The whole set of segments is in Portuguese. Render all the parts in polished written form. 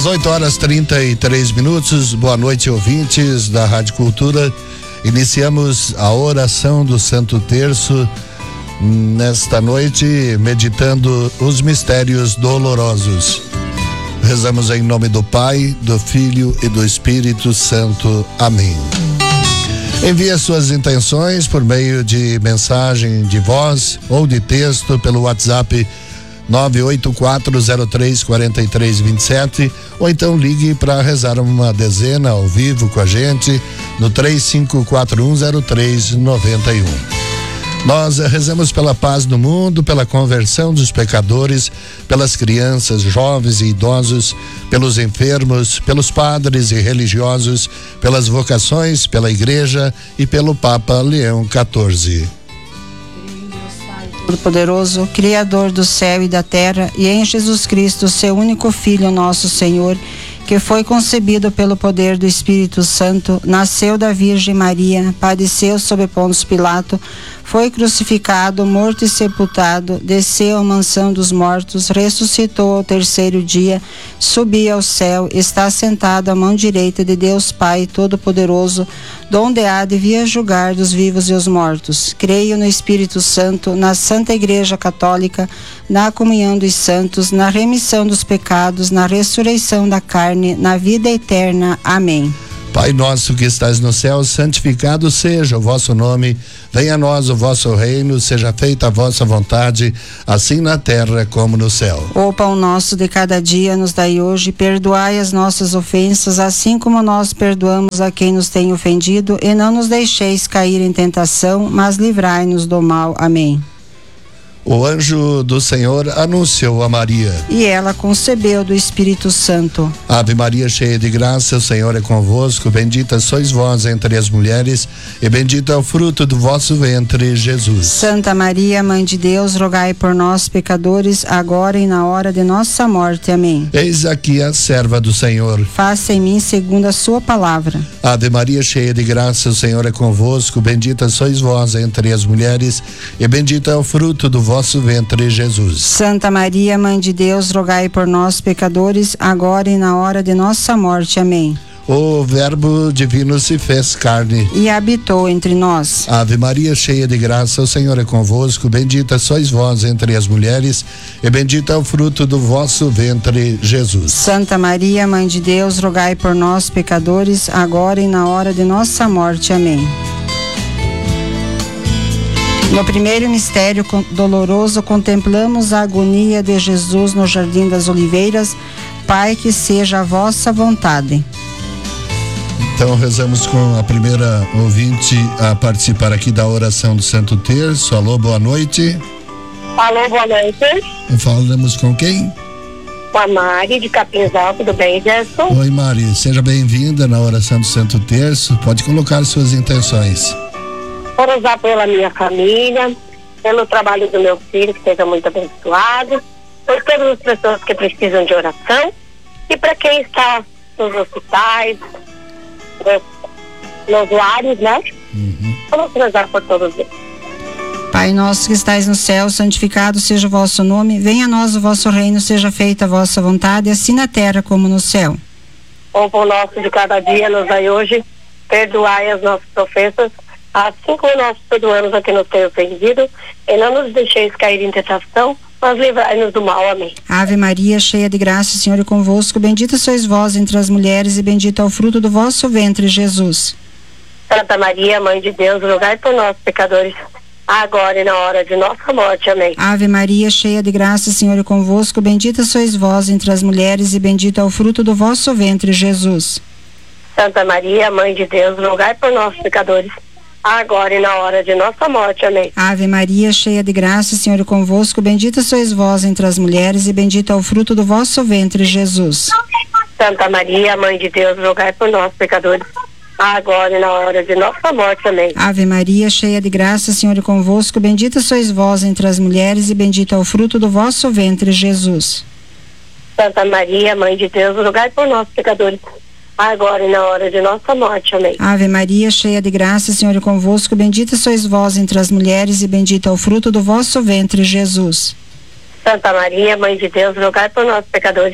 18h33. Boa noite, ouvintes da Rádio Cultura. Iniciamos a oração do Santo Terço nesta noite, meditando os mistérios dolorosos. Rezamos em nome do Pai, do Filho e do Espírito Santo. Amém. Envie suas intenções por meio de mensagem de voz ou de texto pelo WhatsApp 984034327, ou então ligue para rezar uma dezena ao vivo com a gente no 35410391. Nós rezamos pela paz do mundo, pela conversão dos pecadores, pelas crianças, jovens e idosos, pelos enfermos, pelos padres e religiosos, pelas vocações, pela Igreja e pelo Papa Leão XIV. Todo-Poderoso, Criador do céu e da terra, e em Jesus Cristo, seu único Filho, nosso Senhor, que foi concebido pelo poder do Espírito Santo, nasceu da Virgem Maria, padeceu sob Pôncio Pilato, foi crucificado, morto e sepultado, desceu à mansão dos mortos, ressuscitou ao terceiro dia, subiu ao céu, está sentado à mão direita de Deus Pai Todo-Poderoso, donde há de vir julgar dos vivos e os mortos. Creio no Espírito Santo, na Santa Igreja Católica, na comunhão dos santos, na remissão dos pecados, na ressurreição da carne, na vida eterna. Amém. Pai nosso que estás no céu, santificado seja o vosso nome, venha a nós o vosso reino, seja feita a vossa vontade, assim na terra como no céu. O pão nosso de cada dia nos dai hoje, perdoai as nossas ofensas, assim como nós perdoamos a quem nos tem ofendido, e não nos deixeis cair em tentação, mas livrai-nos do mal. Amém. O anjo do Senhor anunciou a Maria, e ela concebeu do Espírito Santo. Ave Maria, cheia de graça, o Senhor é convosco, bendita sois vós entre as mulheres, e bendito é o fruto do vosso ventre, Jesus. Santa Maria, Mãe de Deus, rogai por nós, pecadores, agora e na hora de nossa morte. Amém. Eis aqui a serva do Senhor. Faça em mim segundo a sua palavra. Ave Maria, cheia de graça, o Senhor é convosco, bendita sois vós entre as mulheres, e bendito é o fruto do vosso ventre, Jesus. Santa Maria, Mãe de Deus, rogai por nós, pecadores, agora e na hora de nossa morte. Amém. O Verbo divino se fez carne e habitou entre nós. Ave Maria, cheia de graça, o Senhor é convosco, bendita sois vós entre as mulheres, e bendito é o fruto do vosso ventre, Jesus. Santa Maria, Mãe de Deus, rogai por nós, pecadores, agora e na hora de nossa morte. Amém. No primeiro mistério doloroso, contemplamos a agonia de Jesus no Jardim das Oliveiras. Pai, que seja a vossa vontade. Então rezamos com a primeira ouvinte a participar aqui da oração do Santo Terço. Alô, boa noite. Alô, boa noite. Falamos com quem? Com a Mari, de Capinzal, tudo bem, Gerson? Oi, Mari, seja bem-vinda na oração do Santo Terço. Pode colocar suas intenções. Por usar pela minha família, pelo trabalho do meu filho, que seja muito abençoado, por todas as pessoas que precisam de oração, e para quem está nos hospitais, nos lares, né? Vamos rezar por todos eles. Pai nosso que estais no céu, santificado seja o vosso nome, venha a nós o vosso reino, seja feita a vossa vontade, assim na terra como no céu. O pão nosso de cada dia nos dai hoje, perdoai as nossas ofensas, assim como nós perdoamos a quem nos tem ofendido, e não nos deixeis cair em tentação, mas livrai-nos do mal. Amém. Ave Maria, cheia de graça, o Senhor é convosco, bendita sois vós entre as mulheres, e bendito é o fruto do vosso ventre, Jesus. Santa Maria, Mãe de Deus, rogai por nós, pecadores, agora e na hora de nossa morte. Amém. Ave Maria, cheia de graça, o Senhor é convosco, bendita sois vós entre as mulheres, e bendito é o fruto do vosso ventre, Jesus. Santa Maria, Mãe de Deus, rogai por nós, pecadores, agora e na hora de nossa morte. Amém. Ave Maria, cheia de graça, o Senhor é convosco, bendita sois vós entre as mulheres, e bendito é o fruto do vosso ventre, Jesus. Santa Maria, Mãe de Deus, rogai por nós, pecadores, agora e na hora de nossa morte. Amém. Ave Maria, cheia de graça, o Senhor é convosco, bendita sois vós entre as mulheres, e bendito é o fruto do vosso ventre, Jesus. Santa Maria, Mãe de Deus, rogai por nós, pecadores, agora e na hora de nossa morte. Amém. Ave Maria, cheia de graça, o Senhor é convosco, bendita sois vós entre as mulheres, e bendito é o fruto do vosso ventre, Jesus. Santa Maria, Mãe de Deus, rogai por nós, pecadores,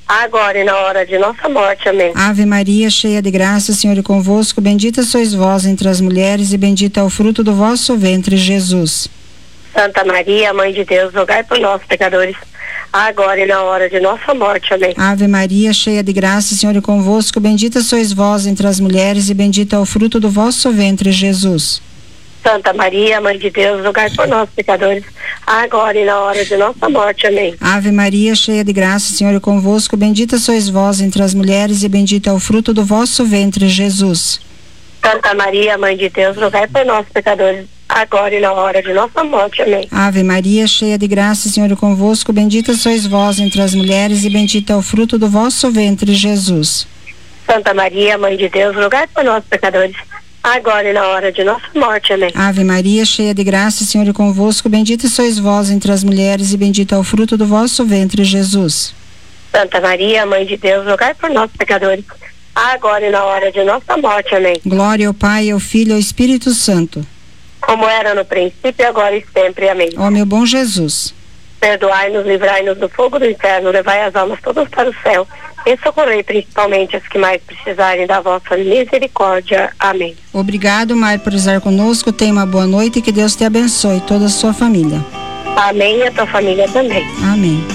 agora e na hora de nossa morte. Amém. Ave Maria, cheia de graça, o Senhor é convosco, bendita sois vós entre as mulheres e bendito é o fruto do vosso ventre, Jesus. Santa Maria, Mãe de Deus, rogai por nós, pecadores, agora e na hora de nossa morte. Amém. Ave Maria, cheia de graça, o Senhor é convosco, bendita sois vós entre as mulheres e bendito é o fruto do vosso ventre, Jesus. Santa Maria, Mãe de Deus, rogai por nós, pecadores, agora e na hora de nossa morte. Amém. Ave Maria, cheia de graça, o Senhor é convosco, bendita sois vós entre as mulheres e bendito é o fruto do vosso ventre, Jesus. Santa Maria, Mãe de Deus, rogai por nós, pecadores, agora e na hora de nossa morte. Amém. Ave Maria, cheia de graça, o Senhor é convosco, bendita sois vós entre as mulheres e bendito é o fruto do vosso ventre, Jesus. Santa Maria, Mãe de Deus, rogai por nós, pecadores, agora e na hora de nossa morte. Amém. Ave Maria, cheia de graça, o Senhor é convosco, bendita sois vós entre as mulheres e bendito é o fruto do vosso ventre, Jesus. Santa Maria, Mãe de Deus, rogai por nós, pecadores, agora e na hora de nossa morte. Amém. Glória ao Pai, ao Filho e ao Espírito Santo. Como era no princípio, agora e sempre. Amém. Ó meu bom Jesus, perdoai-nos, livrai-nos do fogo do inferno, levai as almas todas para o céu e socorrei principalmente as que mais precisarem da vossa misericórdia. Amém. Obrigado, Mãe, por estar conosco. Tenha uma boa noite e que Deus te abençoe, toda a sua família. Amém, e a tua família também. Amém.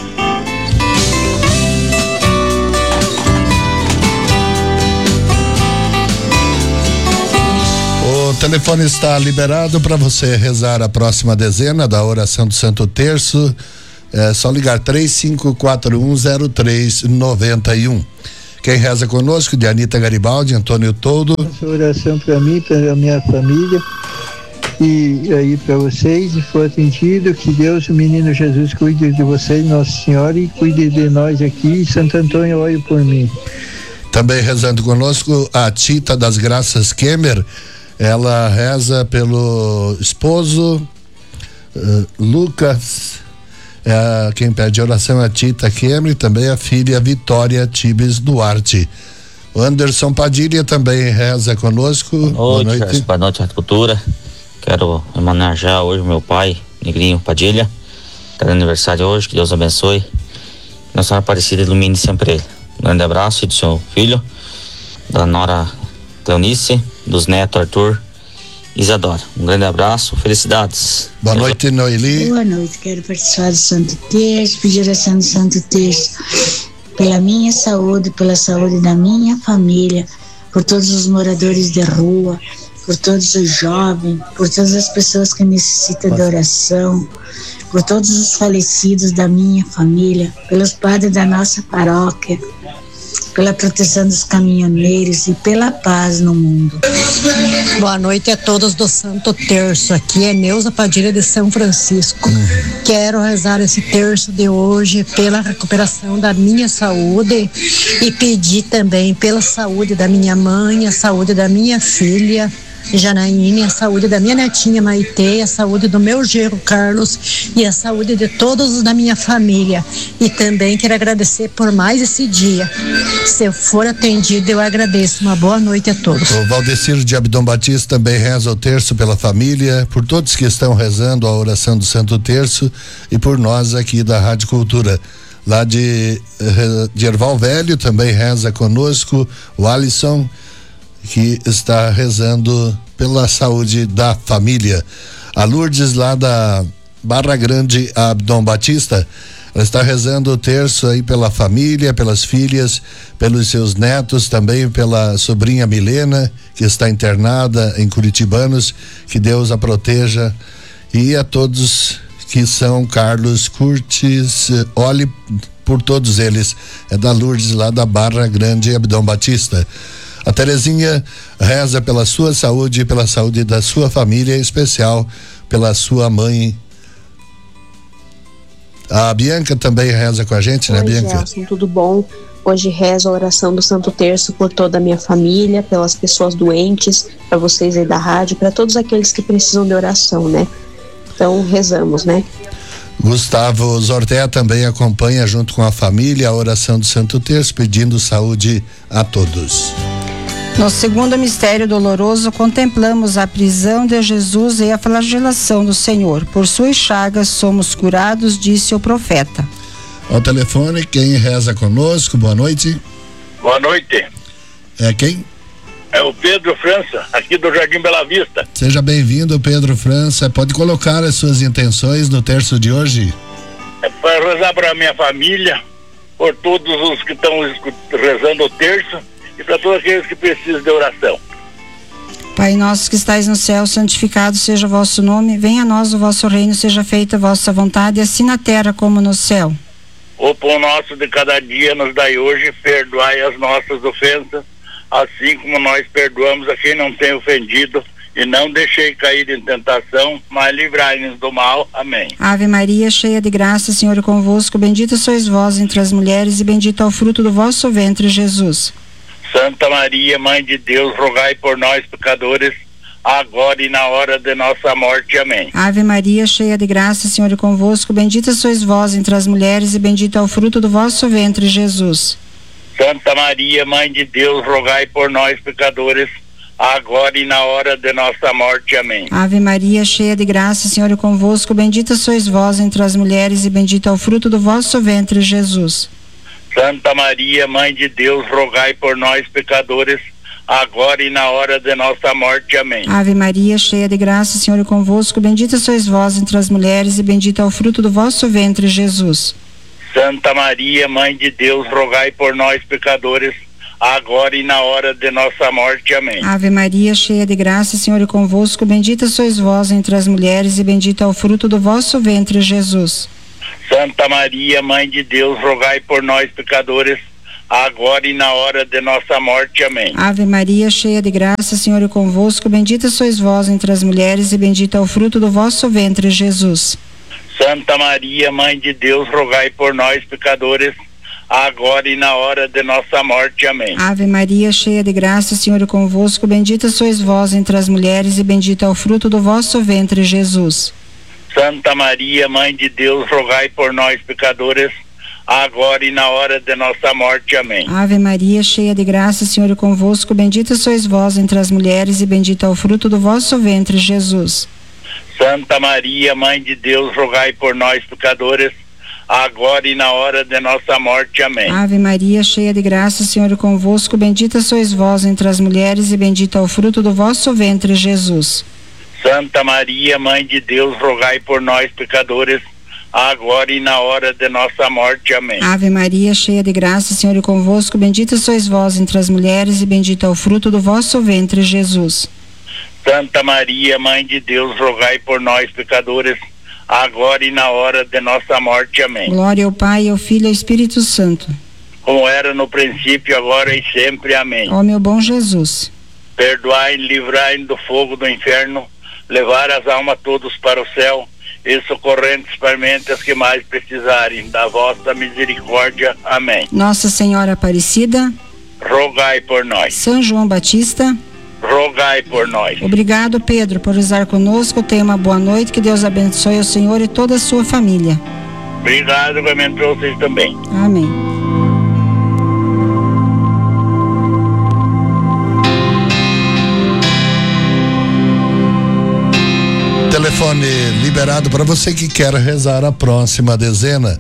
O telefone está liberado para você rezar a próxima dezena da oração do Santo Terço. É só ligar 35410391. Quem reza conosco, de Anita Garibaldi, Antônio Toldo. Essa oração para mim, para a minha família e aí para vocês, e for atendido, que Deus, o menino Jesus, cuide de vocês, Nossa Senhora, e cuide de nós aqui. Santo Antônio, olhe por mim. Também rezando conosco a Tita das Graças Kemer. Ela reza pelo esposo Lucas. Quem pede oração é a Tita Kemer, e também a filha Vitória Tibes Duarte. O Anderson Padilha também reza conosco. Boa noite. Boa noite, Rádio Cultura. Quero homenagear hoje meu pai, Negrinho Padilha. Está de aniversário hoje, que Deus abençoe. Nossa Senhora Aparecida ilumine sempre ele. Um grande abraço do seu filho, da nora Cleonice, dos netos Arthur e Isadora. Um grande abraço, felicidades. Boa noite, Noeli. Boa noite, quero participar do Santo Terço, pedir oração do Santo Terço pela minha saúde, pela saúde da minha família, por todos os moradores de rua, por todos os jovens, por todas as pessoas que necessitam de oração, por todos os falecidos da minha família, pelos padres da nossa paróquia, pela proteção dos caminhoneiros e pela paz no mundo. Boa noite a todos do Santo Terço. Aqui é Neuza Padilha de São Francisco. Quero rezar esse terço de hoje pela recuperação da minha saúde e pedir também pela saúde da minha mãe, a saúde da minha filha Janaíne, a saúde da minha netinha Maitê, a saúde do meu genro Carlos e a saúde de todos da minha família. E também quero agradecer por mais esse dia. Se eu for atendido, eu agradeço. Uma boa noite a todos. O Valdecir de Abdom Batista também reza o terço pela família, por todos que estão rezando a oração do Santo Terço e por nós aqui da Rádio Cultura. Lá de Erval Velho também reza conosco o Alisson, que está rezando pela saúde da família. A Lourdes, lá da Barra Grande, Abdom Batista, ela está rezando o terço aí pela família, pelas filhas, pelos seus netos, também pela sobrinha Milena, que está internada em Curitibanos, que Deus a proteja, e a todos que são Carlos Curtis, olhe por todos eles. É da Lourdes, lá da Barra Grande, Abdom Batista. A Terezinha reza pela sua saúde e pela saúde da sua família, em especial pela sua mãe. A Bianca também reza com a gente, né, Bianca? Gelson, tudo bom? Hoje rezo a oração do Santo Terço por toda a minha família, pelas pessoas doentes, para vocês aí da rádio, para todos aqueles que precisam de oração, né? Então rezamos, né? Gustavo Zortea também acompanha junto com a família a oração do Santo Terço, pedindo saúde a todos. No segundo mistério doloroso, contemplamos a prisão de Jesus e a flagelação do Senhor. Por suas chagas somos curados, disse o profeta. Ao telefone, quem reza conosco, boa noite. Boa noite. É quem? É o Pedro França, aqui do Jardim Bela Vista. Seja bem-vindo, Pedro França. Pode colocar as suas intenções no terço de hoje? É para rezar para minha família, por todos os que estão rezando o terço e para todos aqueles que precisam de oração. Pai nosso que estais no céu, santificado seja o vosso nome, venha a nós o vosso reino, seja feita a vossa vontade, assim na terra como no céu. O pão nosso de cada dia nos dai hoje, perdoai as nossas ofensas, assim como nós perdoamos a quem não tem ofendido, e não deixei cair em tentação, mas livrai-nos do mal. Amém. Ave Maria, cheia de graça, o Senhor é convosco, bendita sois vós entre as mulheres, e bendito é o fruto do vosso ventre, Jesus. Santa Maria, Mãe de Deus, rogai por nós, pecadores, agora e na hora de nossa morte. Amém. Ave Maria, cheia de graça, o Senhor é convosco, bendita sois vós entre as mulheres, e bendito é o fruto do vosso ventre, Jesus. Santa Maria, Mãe de Deus, rogai por nós, pecadores, agora e na hora de nossa morte. Amém. Ave Maria, cheia de graça, o Senhor é convosco, bendita sois vós entre as mulheres, e bendito é o fruto do vosso ventre, Jesus. Santa Maria, Mãe de Deus, rogai por nós, pecadores, agora e na hora de nossa morte. Amém. Ave Maria, cheia de graça, o Senhor é convosco, bendita sois vós entre as mulheres, e bendito é o fruto do vosso ventre, Jesus. Santa Maria, Mãe de Deus, rogai por nós, pecadores, agora e na hora de nossa morte. Amém. Ave Maria, cheia de graça, o Senhor é convosco, bendita sois vós entre as mulheres, e bendito é o fruto do vosso ventre, Jesus. Santa Maria, Mãe de Deus, rogai por nós, pecadores, agora e na hora de nossa morte. Amém. Ave Maria, cheia de graça, o Senhor é convosco, bendita sois vós entre as mulheres, e bendito é o fruto do vosso ventre, Jesus. Santa Maria, Mãe de Deus, rogai por nós, pecadores, agora e na hora de nossa morte. Amém. Ave Maria, cheia de graça, o Senhor é convosco, bendita sois vós entre as mulheres, e bendito é o fruto do vosso ventre, Jesus. Santa Maria, Mãe de Deus, rogai por nós, pecadores, agora e na hora de nossa morte. Amém. Ave Maria, cheia de graça, o Senhor é convosco, bendita sois vós entre as mulheres, e bendito é o fruto do vosso ventre, Jesus. Santa Maria, Mãe de Deus, rogai por nós, pecadores, agora e na hora de nossa morte. Amém. Ave Maria, cheia de graça, o Senhor é convosco, bendita sois vós entre as mulheres, e bendito é o fruto do vosso ventre, Jesus. Santa Maria, Mãe de Deus, rogai por nós, pecadores, agora e na hora de nossa morte. Amém. Ave Maria, cheia de graça, o Senhor é convosco, bendita sois vós entre as mulheres, e bendito é o fruto do vosso ventre, Jesus. Santa Maria, Mãe de Deus, rogai por nós, pecadores, agora e na hora de nossa morte. Amém. Glória ao Pai, ao Filho e ao Espírito Santo. Como era no princípio, agora e sempre. Amém. Ó meu bom Jesus. Perdoai, livrai do fogo do inferno, levar as almas todos para o céu e socorrendo especialmente as que mais precisarem da vossa misericórdia. Amém. Nossa Senhora Aparecida, rogai por nós. São João Batista, rogai por nós. Obrigado, Pedro, por estar conosco. Tenha uma boa noite, que Deus abençoe o Senhor e toda a sua família. Obrigado, que abençoe vocês também. Amém. Telefone liberado para você que quer rezar a próxima dezena,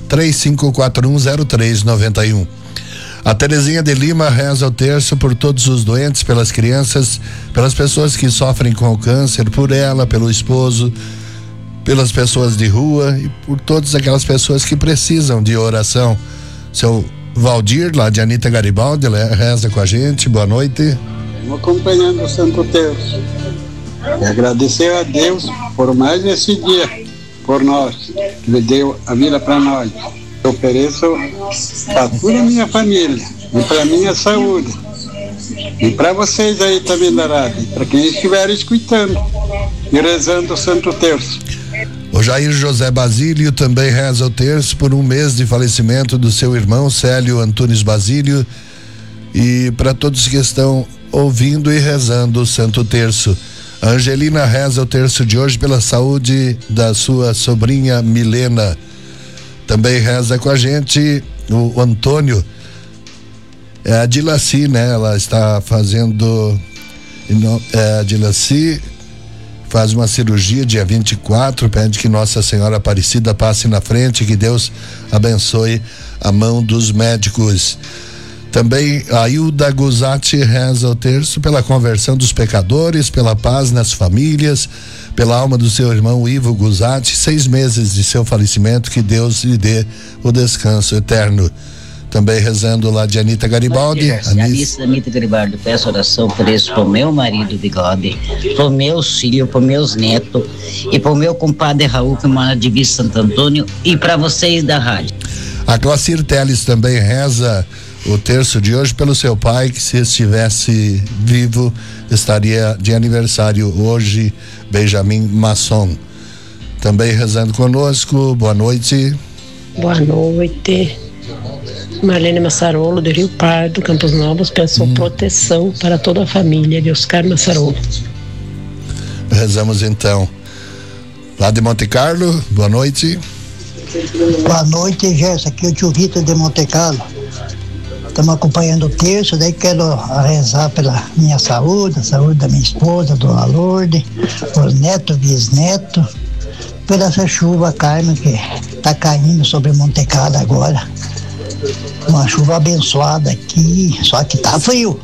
35410391. A Terezinha de Lima reza o terço por todos os doentes, pelas crianças, pelas pessoas que sofrem com o câncer, por ela, pelo esposo, pelas pessoas de rua e por todas aquelas pessoas que precisam de oração. Seu Valdir, lá de Anita Garibaldi, reza com a gente. Boa noite. Estamos acompanhando o Santo Terço. E agradecer a Deus por mais esse dia, por nós, que Ele deu a vida para nós. Eu ofereço para toda a minha família e para minha saúde. E para vocês aí também da rádio, para quem estiver escutando e rezando o Santo Terço. O Jair José Basílio também reza o terço por um mês de falecimento do seu irmão Célio Antunes Basílio, e para todos que estão ouvindo e rezando o Santo Terço. A Angelina reza o terço de hoje pela saúde da sua sobrinha Milena. Também reza com a gente o Antônio. É a Dilaci, né? Ela está fazendo. A Dilaci faz uma cirurgia dia 24, pede que Nossa Senhora Aparecida passe na frente, que Deus abençoe a mão dos médicos. Também a Hilda Guzatti reza o terço pela conversão dos pecadores, pela paz nas famílias, pela alma do seu irmão Ivo Guzatti, 6 meses de seu falecimento, que Deus lhe dê o descanso eterno. Também rezando lá de Anita Garibaldi. Anita Garibaldi, peço oração por isso, pro meu marido Bigode, pro meus filhos, pro meus netos e pro meu compadre Raul, que mora de Vista Santo Antônio, e para vocês da rádio. A Cláudia Teles também reza o terço de hoje pelo seu pai, que se estivesse vivo estaria de aniversário hoje, Benjamin Masson. Também rezando conosco, boa noite. Boa noite. Marlene Massarolo, de Rio Pardo, Campos Novos, peço proteção para toda a família de Oscar Massarolo. Rezamos então. Lá de Monte Carlo, boa noite. Boa noite, Gerson. Aqui é o tio Vitor de Monte Carlo. Estamos acompanhando o terço, daí quero rezar pela minha saúde, a saúde da minha esposa, Dona Lourdes, os netos, bisnetos, por essa chuva, Carmen, que está caindo sobre Monte Carlo agora. Uma chuva abençoada aqui, só que tá frio.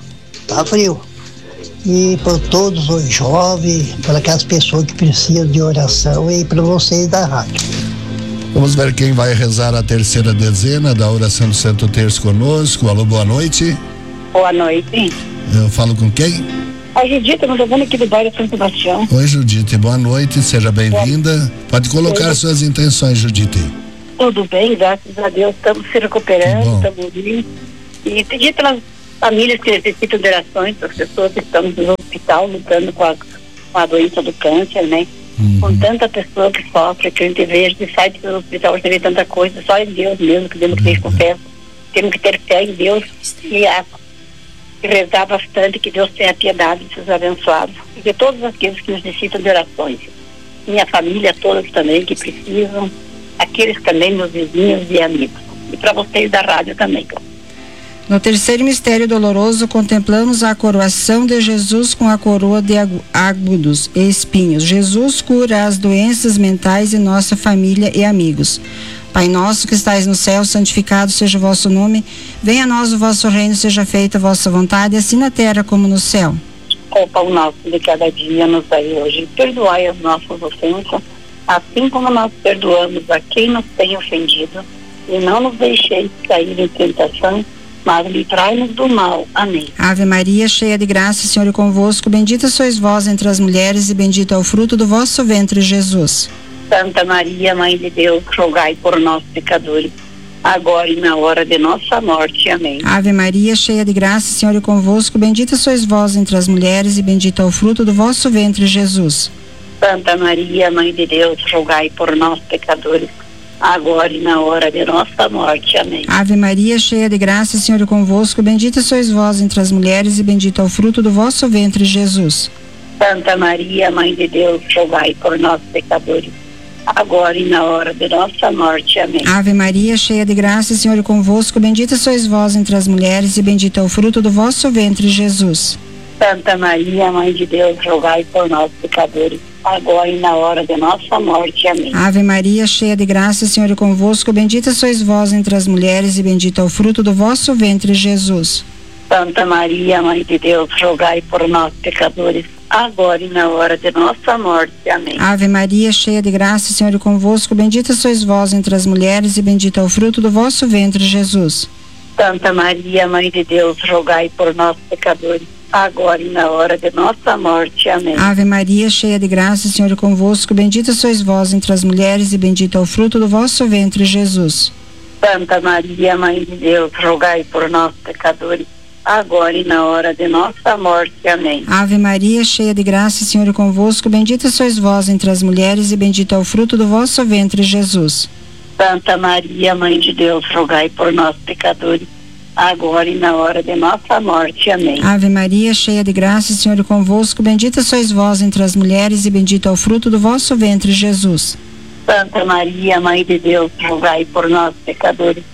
E por todos os jovens, por aquelas pessoas que precisam de oração e para vocês da rádio. Vamos ver quem vai rezar a terceira dezena da oração do Santo Terço conosco. Alô, boa noite. Boa noite. Eu falo com quem? A Judite, estamos jogando aqui do bairro São Sebastião. Oi, Judite, boa noite, seja bem-vinda. Pode colocar suas intenções, Judite. Tudo bem, graças a Deus, estamos se recuperando, estamos indo. E pedir pelas famílias que necessitam de orações, as pessoas que estão no hospital lutando com a doença do câncer, né? Com tanta pessoa que sofre, que a gente vê, a gente sai do hospital, a gente vê tanta coisa, só em Deus mesmo que temos que ter confiança, temos que ter fé em Deus e rezar bastante, que Deus tenha piedade de seus abençoados, e de todos aqueles que necessitam de orações, minha família, todos também que precisam, aqueles também, meus vizinhos e amigos, e para vocês da rádio também. No terceiro mistério doloroso, contemplamos a coroação de Jesus com a coroa de agudos e espinhos. Jesus cura as doenças mentais em nossa família e amigos. Pai nosso que estais no céu, santificado seja o vosso nome. Venha a nós o vosso reino, seja feita a vossa vontade, assim na terra como no céu. O pão nosso de cada dia nos dai hoje. Perdoai as nossas ofensas, assim como nós perdoamos a quem nos tem ofendido. E não nos deixeis cair em tentação, mas livrai-nos do mal. Amém. Ave Maria, cheia de graça, o Senhor é convosco. Bendita sois vós entre as mulheres e bendito é o fruto do vosso ventre, Jesus. Santa Maria, Mãe de Deus, rogai por nós pecadores, agora e na hora de nossa morte. Amém. Ave Maria, cheia de graça, o Senhor é convosco. Bendita sois vós entre as mulheres e bendito é o fruto do vosso ventre, Jesus. Santa Maria, Mãe de Deus, rogai por nós pecadores, agora e na hora de nossa morte. Amém. Ave Maria, cheia de graça, o Senhor é convosco. Bendita sois vós entre as mulheres e bendito é o fruto do vosso ventre, Jesus. Santa Maria, Mãe de Deus, rogai por nós pecadores, agora e na hora de nossa morte. Amém. Ave Maria, cheia de graça, o Senhor é convosco. Bendita sois vós entre as mulheres e bendito é o fruto do vosso ventre, Jesus. Santa Maria, Mãe de Deus, rogai por nós pecadores, agora e na hora de nossa morte. Amém. Ave Maria, cheia de graça, o Senhor é convosco. Bendita sois vós entre as mulheres e bendito é o fruto do vosso ventre, Jesus. Santa Maria, Mãe de Deus, rogai por nós pecadores, agora e na hora de nossa morte. Amém. Ave Maria, cheia de graça, o Senhor é convosco. Bendita sois vós entre as mulheres e bendito é o fruto do vosso ventre, Jesus. Santa Maria, Mãe de Deus, rogai por nós pecadores, agora e na hora de nossa morte. Amém. Ave Maria, cheia de graça, o Senhor é convosco. Bendita sois vós entre as mulheres e bendito é o fruto do vosso ventre, Jesus. Santa Maria, Mãe de Deus, rogai por nós pecadores, agora e na hora de nossa morte. Amém. Ave Maria, cheia de graça, o Senhor é convosco. Bendita sois vós entre as mulheres e bendito é o fruto do vosso ventre, Jesus. Santa Maria, Mãe de Deus, rogai por nós pecadores, agora e na hora de nossa morte. Amém. Ave Maria, cheia de graça, o Senhor é convosco. Bendita sois vós entre as mulheres e bendito é o fruto do vosso ventre, Jesus. Santa Maria, Mãe de Deus, rogai por nós pecadores,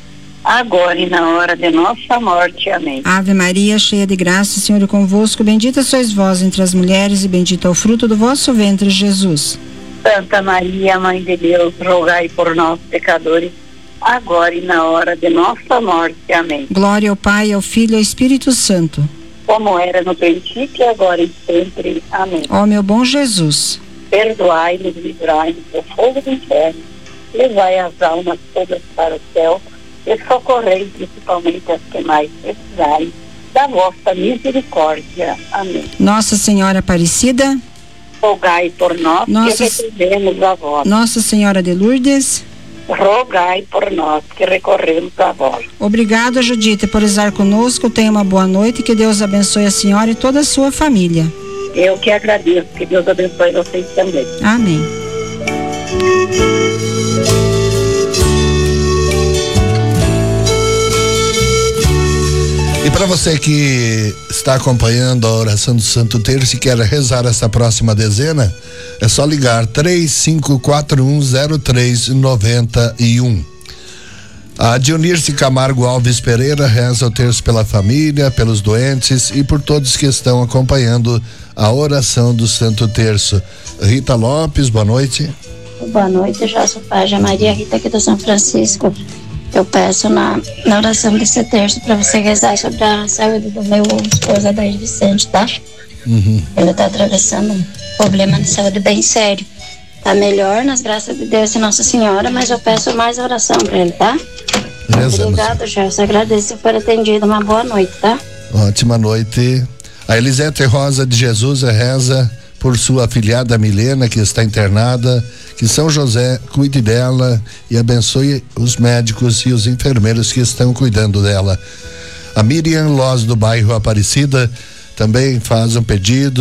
agora e na hora de nossa morte. Amém. Ave Maria, cheia de graça, o Senhor é convosco, bendita sois vós entre as mulheres e bendito é o fruto do vosso ventre, Jesus. Santa Maria, Mãe de Deus, rogai por nós, pecadores, agora e na hora de nossa morte. Amém. Glória ao Pai, ao Filho e ao Espírito Santo. Como era no princípio, agora e sempre. Amém. Ó meu bom Jesus, perdoai-nos e livrai-nos do fogo do inferno, levai as almas todas para o céu e socorrei principalmente as que mais precisarem da vossa misericórdia. Amém. Nossa Senhora Aparecida, rogai por nós que recorremos a vós. Nossa Senhora de Lourdes, rogai por nós que recorremos a vós. Obrigado, Judite, por estar conosco. Tenha uma boa noite, que Deus abençoe a senhora e toda a sua família. Eu que agradeço, que Deus abençoe vocês também. Amém. E para você que está acompanhando a oração do Santo Terço e quer rezar essa próxima dezena, é só ligar 35410391. A Dionirce Camargo Alves Pereira reza o terço pela família, pelos doentes e por todos que estão acompanhando a oração do Santo Terço. Rita Lopes, boa noite. Boa noite, Jossa Paz, Maria Rita aqui do São Francisco. Eu peço na oração desse terço para você rezar sobre a saúde do meu esposo Adair Vicente, tá? Ele tá atravessando um problema de saúde bem sério. Tá melhor, nas graças de Deus e Nossa Senhora, mas eu peço mais oração para ele, tá? Obrigado, Gelson. Agradeço por ter atendido. Uma boa noite, tá? Ótima noite. A Elisete Rosa de Jesus reza por sua afilhada Milena, que está internada, que São José cuide dela e abençoe os médicos e os enfermeiros que estão cuidando dela. A Miriam Loz do bairro Aparecida também faz um pedido